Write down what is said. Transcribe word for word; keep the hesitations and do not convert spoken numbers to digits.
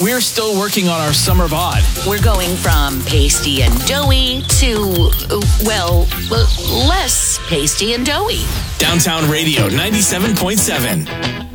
we're still working on our summer bod. We're going from pasty and doughy to, uh, well, uh, less pasty and doughy. Downtown Radio ninety-seven point seven.